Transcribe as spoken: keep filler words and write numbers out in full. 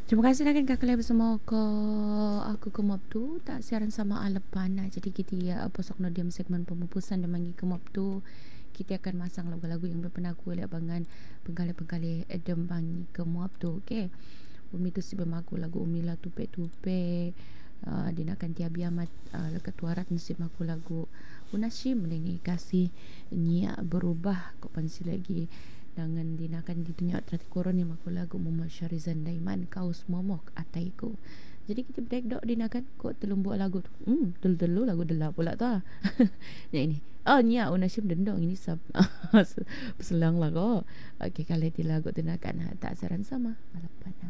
Terima kasih nak kan kakak bersama ko aku ke mob tu tak siaran sama alepan nah. Jadi kita ya posok no diam segmen pemupusan dan mangi ke mob tu kita akan masang lagu-lagu yang berpernah aku oleh abangan pengkali-pengkali edem bangi ke mob tu. Okey. Umi tu si bermaku lagu Umi lah tupe-tupe. Uh, dia nak kan tiap biamat uh, lekat tuarat nasi maku lagu Unashim lengi kasih niat berubah kok pansi lagi dengan dinakan ditunjuk terhati koron yang maku lagu Muhammad Syarizan Daiman kaus momok ataiku. Jadi kita break dok dinakan kok telung buat lagu tu. Hmm, telu-telu lagu dela pula tu. Yang ini. Oh, nya Unashim dendong ini sab. Peselang lah kok. Okey, kalau ti lagu dinakan tak saran sama. Malapan.